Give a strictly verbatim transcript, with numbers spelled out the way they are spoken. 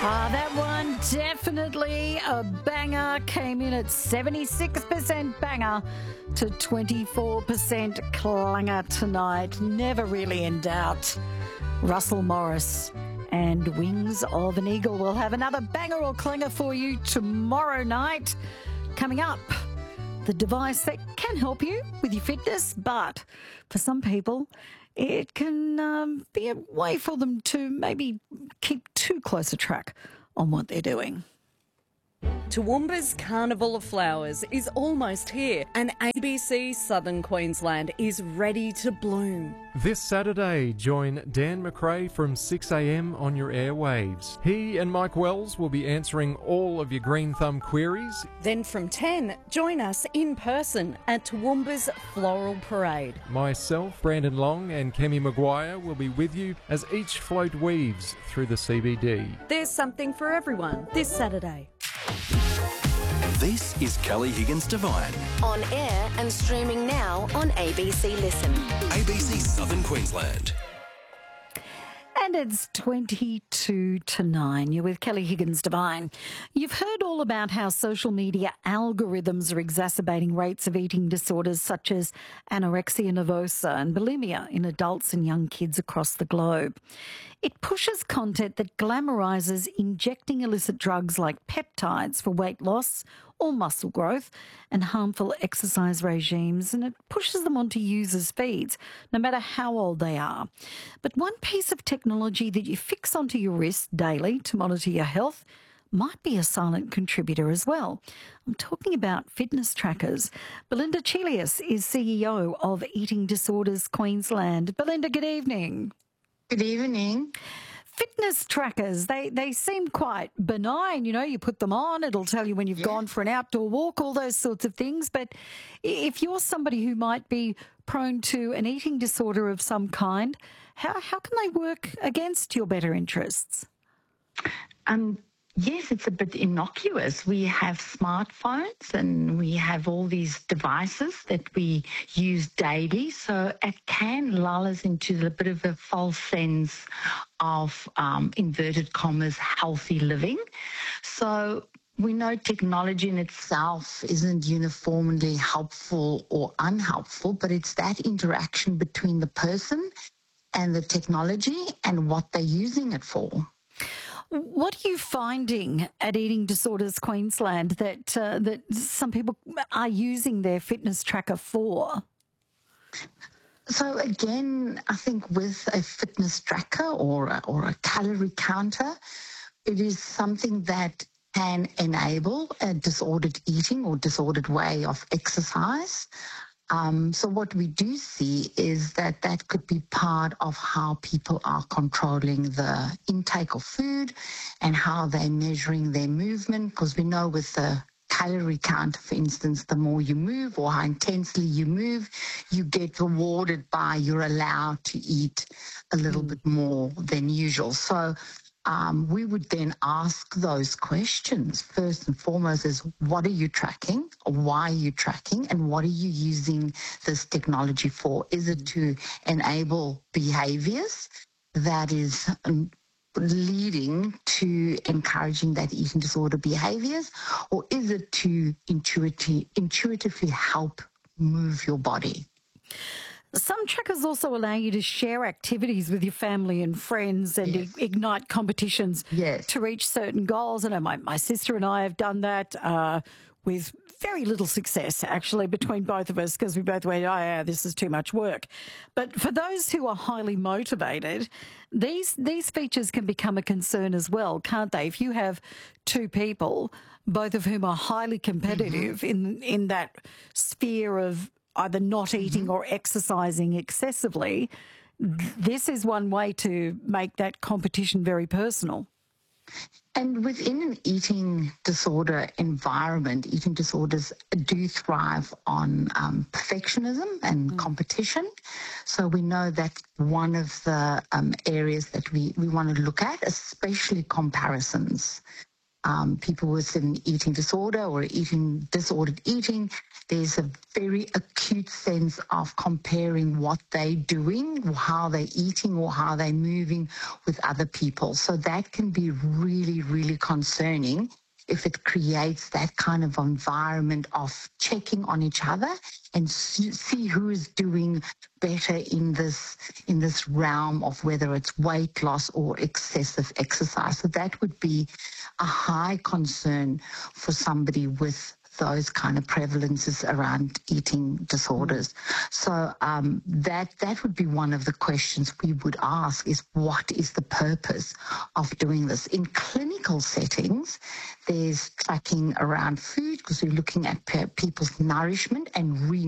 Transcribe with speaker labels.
Speaker 1: Ah, that one definitely a banger. Came in at seventy-six percent banger to twenty-four percent clanger tonight. Never really in doubt. Russell Morris and Wings of an Eagle will have another banger or clanger for you tomorrow night. Coming up, the device that can help you with your fitness, but for some people, it can um, be a way for them to maybe keep too close a track on what they're doing.
Speaker 2: Toowoomba's Carnival of Flowers is almost here, and A B C Southern Queensland is ready to bloom.
Speaker 3: This Saturday, join Dan McRae from six a m on your airwaves. He and Mike Wells will be answering all of your Green Thumb queries.
Speaker 2: Then from ten, join us in person at Toowoomba's Floral Parade.
Speaker 3: Myself, Brandon Long and Kemi Maguire will be with you as each float weaves through the C B D.
Speaker 2: There's something for everyone this Saturday.
Speaker 4: This is Kelly Higgins Devine.
Speaker 5: On air and streaming now on A B C Listen.
Speaker 4: A B C Southern Queensland.
Speaker 1: And it's twenty-two to nine. You're with Kelly Higgins Devine. You've heard all about how social media algorithms are exacerbating rates of eating disorders such as anorexia nervosa and bulimia in adults and young kids across the globe. It pushes content that glamorises injecting illicit drugs like peptides for weight loss or muscle growth and harmful exercise regimes, and it pushes them onto users' feeds, no matter how old they are. But one piece of technology that you fix onto your wrist daily to monitor your health might be a silent contributor as well. I'm talking about fitness trackers. Belinda Chelius is C E O of Eating Disorders Queensland. Belinda, good evening.
Speaker 6: Good evening.
Speaker 1: Fitness trackers, they, they seem quite benign. You know, you put them on, it'll tell you when you've yeah. gone for an outdoor walk, all those sorts of things. But if you're somebody who might be prone to an eating disorder of some kind, how, how can they work against your better interests?
Speaker 6: Um. Yes, it's a bit innocuous. We have smartphones and we have all these devices that we use daily, so it can lull us into a bit of a false sense of, um, inverted commas, healthy living. So we know technology in itself isn't uniformly helpful or unhelpful, but it's that interaction between the person and the technology and what they're using it for.
Speaker 1: What are you finding at Eating Disorders Queensland that uh, that some people are using their fitness tracker for?
Speaker 6: So again, I think with a fitness tracker or a, or a calorie counter, it is something that can enable a disordered eating or disordered way of exercise. Um, so what we do see is that that could be part of how people are controlling the intake of food and how they're measuring their movement, because we know with the calorie count, for instance, the more you move or how intensely you move, you get rewarded by you're allowed to eat a little mm. bit more than usual. So Um, we would then ask those questions. First and foremost is, what are you tracking? Why are you tracking? And what are you using this technology for? Is it to enable behaviors that is um, leading to encouraging that eating disorder behaviors? Or is it to intuitively, intuitively help move your body?
Speaker 1: Some trackers also allow you to share activities with your family and friends and yes. ignite competitions
Speaker 6: yes.
Speaker 1: to reach certain goals. I know my, my sister and I have done that uh, with very little success, actually, between both of us, because we both went, oh, yeah, this is too much work. But for those who are highly motivated, these these features can become a concern as well, can't they? If you have two people, both of whom are highly competitive mm-hmm. in in that sphere of either not eating mm-hmm. or exercising excessively, this is one way to make that competition very personal.
Speaker 6: And within an eating disorder environment, eating disorders do thrive on um, perfectionism and mm. competition. So we know that's one of the um, areas that we, we want to look at, especially comparisons. um, people with an eating disorder or eating disordered eating, there's a very acute sense of comparing what they're doing, how they're eating or how they're moving with other people. So that can be really, really concerning if it creates that kind of environment of checking on each other and see who is doing better in this in this realm of whether it's weight loss or excessive exercise. So that would be a high concern for somebody with those kind of prevalences around eating disorders. So um, that that would be one of the questions we would ask is what is the purpose of doing this? In clinical settings, there's tracking around food because we're looking at pe- people's nourishment and re